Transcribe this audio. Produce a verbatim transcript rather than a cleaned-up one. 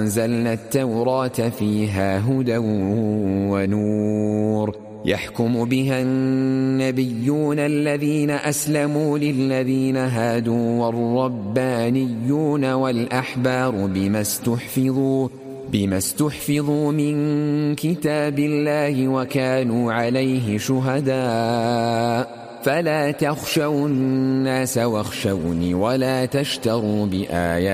أنزلنا التوراة فيها هدى ونور يحكم بها النبيون الذين أسلموا للذين هادوا والربانيون والأحبار بما استحفظوا بما استحفظوا من كتاب الله وكانوا عليه شهداء فلا تخشوا الناس واخشوني ولا تشتروا بآياتي